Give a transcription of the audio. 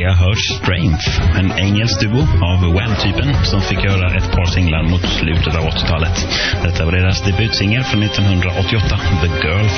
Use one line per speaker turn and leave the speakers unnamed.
jag hört Strength, en engelsk duo av Wham-typen som fick göra ett par singlar mot slutet av 80-talet. Detta var deras debutsingel från 1988, The Girl